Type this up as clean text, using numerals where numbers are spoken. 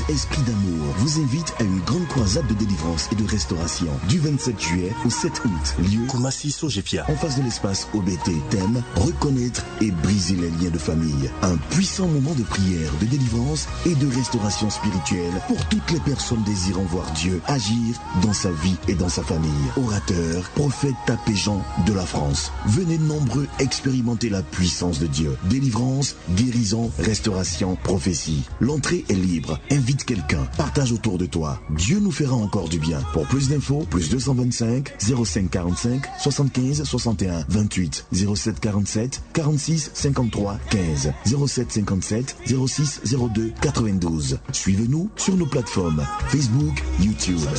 Esprit d'amour vous invite à une grande croisade de délivrance et de restauration du 27 juillet au 7 août. Lieu Koumassi Sojefia. En face de l'espace OBT. Thème reconnaître et briser les liens de famille. Un puissant moment de prière, de délivrance et de restauration spirituelle pour toutes les personnes désirant voir Dieu agir dans sa vie et dans sa famille. Orateur, prophète Tapé Jean de la France. Venez nombreux expérimenter la puissance de Dieu. Délivrance, guérison, restauration, prophétie. L'entrée est libre. Invite quelqu'un. Partage autour de toi. Dieu nous fera encore du bien. Pour plus d'infos, plus 225 05 45 75 61 28 07 47 46 53 15 07 57 06 02 92. Suivez-nous sur nos plateformes Facebook, YouTube.